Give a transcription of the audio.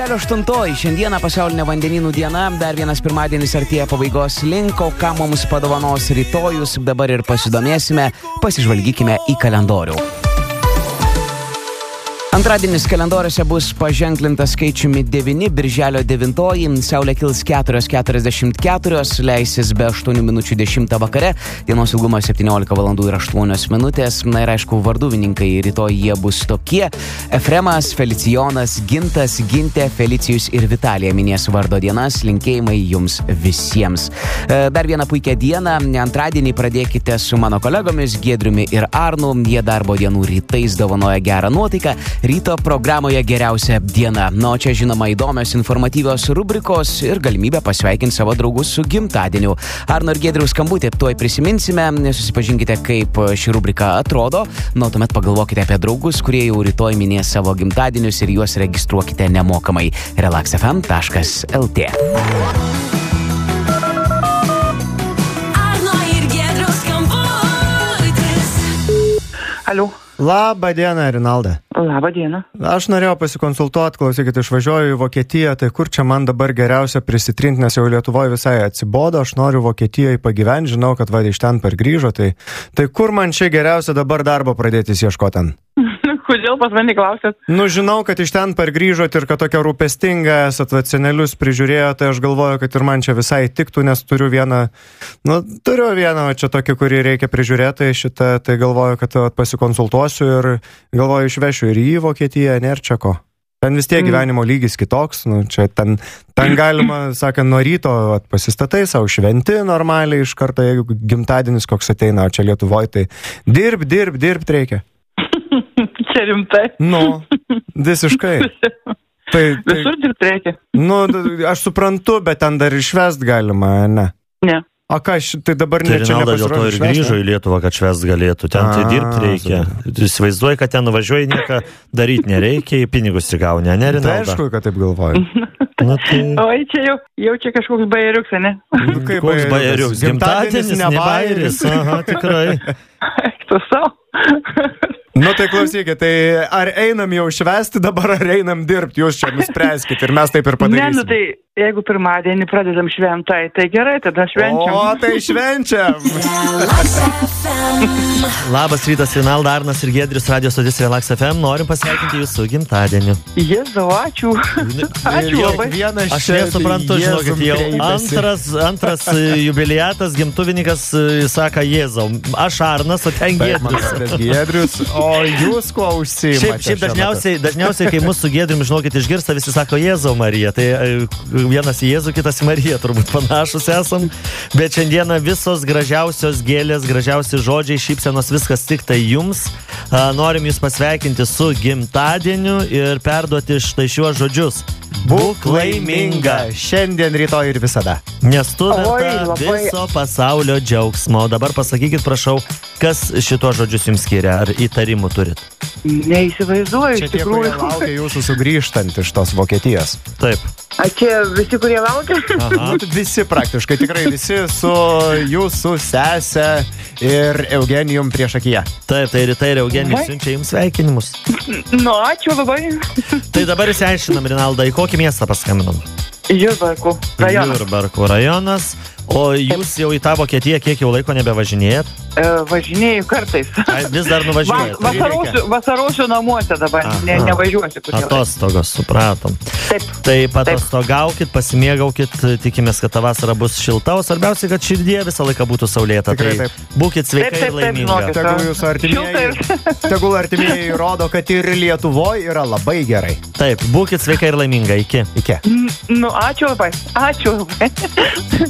8. Šiandieną pasaulinė vandenynų diena, dar vienas pirmadienis artėja pabaigos link, o ką mums padovanos rytojus, dabar ir pasidomėsime, pasižvalgykime į kalendorių. Antradienis kalendoriuose bus paženklintas skaičiumi 9, birželio 9, saulė kils 4:44, leisis be 8 minučių 10 vakare, dienos ilgumas 17 valandų ir 8 minutės. Na ir aišku, varduvininkai rytoj jie bus tokie: Efremas, Felicijonas, Gintas, Gintė, Felicijus ir Vitalija minės vardo dienas, linkėjimai jums visiems. Dar vieną puikią dieną, antradienį pradėkite su mano kolegomis Giedriumi ir Arnu, jie darbo dienų rytais dovanoja gerą nuotaiką. Ryto programoje geriausia diena. Na, o čia žinoma įdomios informatyvios rubrikos ir galimybė pasveikinti savo draugus su gimtadieniu. Arno ir Giedriaus skambutį tuoj prisiminsime, susipažinkite, kaip ši rubrika atrodo. Na, tuomet pagalvokite apie draugus, kurie jau rytoj minės savo gimtadienius ir juos registruokite nemokamai. relaxfm.lt. Arno ir Giedriaus skambutis. Aliu. Labą dieną, Rinalda. Labą dieną. Aš norėjau pasikonsultuoti, klausykit, išvažiuoju į Vokietiją, tai kur čia man dabar geriausia prisitrinti, nes jau Lietuvoje visai atsibodo, aš noriu Vokietijoje pagyventi, žinau, kad va iš ten pargrįžo, tai kur man čia geriausia dabar darbo pradėtis ieškoti ten? Kodėl pas mane klausėt? Nu, žinau, kad iš ten pargrįžot ir kad tokia rūpestinga esat, senelius prižiūrėjo, tai aš galvoju, kad ir man čia visai tiktų, nes turiu vieną, čia tokį, kurį reikia prižiūrėti, tai galvoju, kad pasikonsultuosiu ir galvoju, išvešiu ir į Vokietiją, nėra čia ko. Ten vis tiek gyvenimo lygis kitoks, čia ten galima, sakant, nuo ryto pasistatai savo šventi normaliai iš karto, jeigu gimtadienis koks ateina, o čia Lietuvoje, tai dirbt reikia. Čia rimtai. Nu, visiškai. Visur dirbti reikia. Nu, aš suprantu, bet ten dar išvest galima, ne? Ne. O ką, tai dabar tai čia nepasirodė dėl to ir grįžo į Lietuvą, kad švest galėtų. Ten tai dirbti reikia. Įsivaizduoji, kad ten nuvažiuoji, nieko daryti nereikia, pinigus įgauni, ne, Rinalda? Tai aišku, kad taip galvoju. Oi, čia jau čia kažkoks bajeriuks, ne? Koks bajeriuks? Gimtadienis, ne bajeris. Aha, tikrai. Tu savo. Nu tai klausykit, tai ar einam jau švesti dabar, ar einam dirbti, jūs čia nuspręskit ir mes taip ir padarysim. Ne, nu tai jeigu pirmadienį pradedam šventai, tai gerai, tada švenčiam. O, tai švenčiam. Labas rytas, Rinalda, Arnas ir Giedrius, radio stotis Relax FM, norim pasveikinti jūsų gimtadieniu. Jėzau, ačiū. Ačiū labai. Aš nesuprantu, žinokit, jau antras jubiliatas, gimtuvininkas saka Jėzau. Aš Arnas, o ten Giedrius. O jūs kuo užsiimate? Šiaip dažniausiai, kai mūsų Giedrium, žinokit, išgirsta, visi sako Jėzau Marija. Tai vienas į Jėzų, kitas į Mariją, turbūt panašus esam. Bet šiandieną visos gražiausios gėlės, gražiausi žodžiai, šypsenos, viskas tik tai jums. Norim jūs pasveikinti su gimtadieniu ir perduoti štai šiuos žodžius. Būk laiminga šiandien, rytoj ir visada. Nes tu verta viso pasaulio džiaugsmo. Dabar pasakykit, prašau, kas šituos žodžius jums skiria, ar įtarimų turit? Neįsivaizduoju, iš tikrųjų. Čia tie, kurie laukia jūsų sugrįžtant iš tos Vokietijos. Taip. A čia visi, kurie laukia? Aha, visi praktiškai, tikrai visi su jūsų sese ir Eugenijum priešakyje. Taip, tai Rita ir Eugenijus siunčia jums sveikinimus. Nu, ačiū labai. Tai dabar įsiaiškinam, Rinalda, į kokį miestą paskambinam? Jurbarko rajonas. Jurbarko rajonas. O jūs jau į tą Vokietiją kiek jau laiko nebevažinėjat? Važinėju kartais. Vis dar nuvažiuojat? Vasarosiu namuose dabar, nevažiuosiu. Atostogos, supratom. Taip. Tai patostogaukit, pasimėgaukit, tikimės, kad ta vasara bus šilta, o svarbiausia, kad širdie visą laiką būtų saulėta. Tai būkit sveika ir laiminga. Tegul artimieji rodo, kad ir Lietuvoje yra labai gerai. Taip, būkit sveika ir laiminga. Iki. Iki. Nu, ačiū labai.